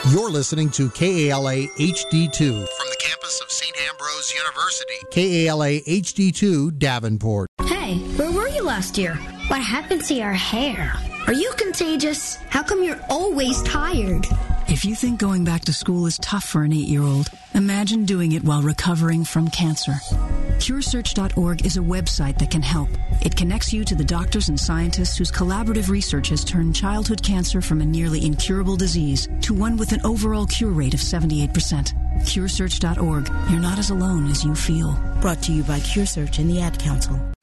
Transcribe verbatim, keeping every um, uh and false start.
You're listening to K A L A H D two from the campus of Saint Ambrose University. K A L A H D two, Davenport. Hey, where were you last year? What happened to your hair? Are you contagious? How come you're always tired? If you think going back to school is tough for an eight-year-old, imagine doing it while recovering from cancer. Cure Search dot org is a website that can help. It connects you to the doctors and scientists whose collaborative research has turned childhood cancer from a nearly incurable disease to one with an overall cure rate of seventy-eight percent. Cure Search dot org. You're not as alone as you feel. Brought to you by CureSearch and the Ad Council.